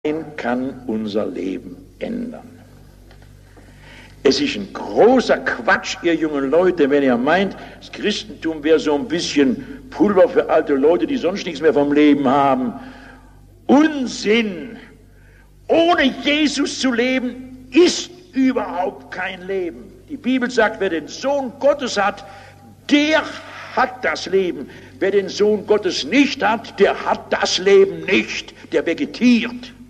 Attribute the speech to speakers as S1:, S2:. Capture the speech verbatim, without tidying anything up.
S1: kann unser Leben ändern. Es ist ein großer Quatsch, ihr jungen Leute, wenn ihr meint, das Christentum wäre so ein bisschen Pulver für alte Leute, die sonst nichts mehr vom Leben haben. Unsinn! Ohne Jesus zu leben, ist überhaupt kein Leben. Die Bibel sagt, wer den Sohn Gottes hat, der hat das Leben. Wer den Sohn Gottes nicht hat, der hat das Leben nicht, der vegetiert.